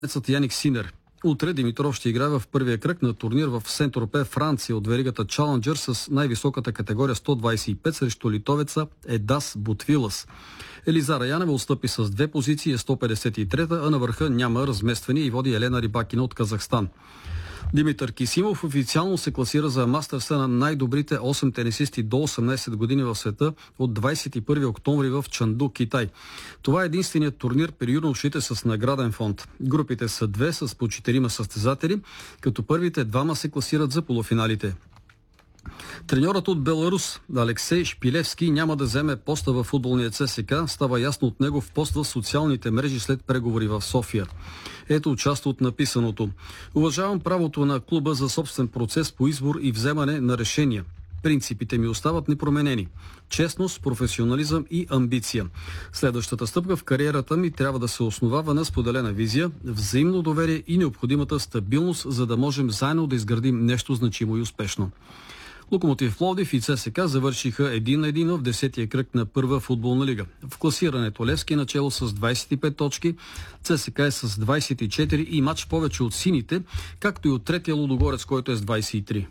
Яник Синер. Утре Димитров ще играе в първия кръг на турнир в Сент-Тропе, Франция от веригата Challenger с най-високата категория 125 срещу литовеца Едас Бутвилас. Елизара Янева отстъпи с 2 позиции, е 153-та, а на върха няма разместване и води Елена Рибакина от Казахстан. Димитър Кисимов официално се класира за мастерса на най-добрите 8 тенисисти до 18 години в света от 21 октомври в Чанду, Китай. Това е единственият турнир при юношите с награден фонд. Групите са 2 с по 4 състезатели, като първите 2 се класират за полуфиналите. Треньорът от Беларус Алексей Шпилевски няма да вземе поста във футболния ЦСК. Става ясно от негов пост в социалните мрежи след преговори в София. Ето част от написаното. Уважавам правото на клуба за собствен процес по избор и вземане на решения. Принципите ми остават непроменени. Честност, професионализъм и амбиция. Следващата стъпка в кариерата ми трябва да се основава на споделена визия, взаимно доверие и необходимата стабилност, за да можем заедно да изградим нещо значимо и успешно. Локомотив Пловдив и ЦСК завършиха 1-1 в 10-я кръг на първа футболна лига. В класирането Левски начало с 25 точки, ЦСК е с 24 и матч повече от сините, както и от третия Лудогорец, който е с 23.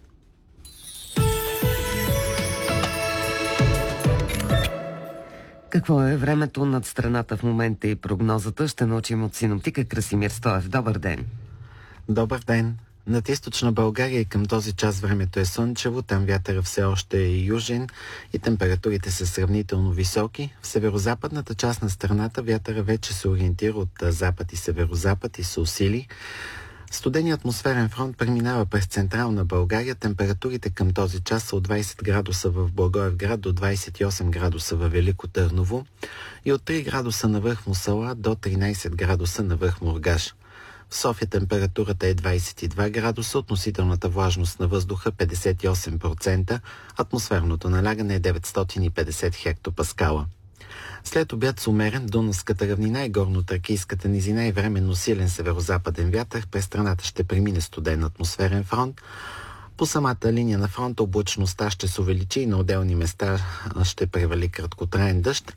Какво е времето над страната в момента и прогнозата? Ще научим от синоптика Красимир Стоев. Добър ден! Добър ден! Над източна България и към този час времето е слънчево, там вятъра все още е южен и температурите са сравнително високи. В северозападната част на страната вятъра вече се ориентира от запад и северозапад и се усили. Студеният атмосферен фронт преминава през централна България. Температурите към този час са от 20 градуса в Благоевград до 28 градуса в Велико Търново и от 3 градуса на връх Мусала до 13 градуса на връх Мургаш. В София температурата е 22 градуса, относителната влажност на въздуха 58%, атмосферното налягане е 950 хектопаскала. След обяд с умерен Дунавската равнина и горно-тракийската низина и временно силен северозападен вятър през страната ще премине студен атмосферен фронт. По самата линия на фронта облачността ще се увеличи и на отделни места ще превали краткотраен дъжд,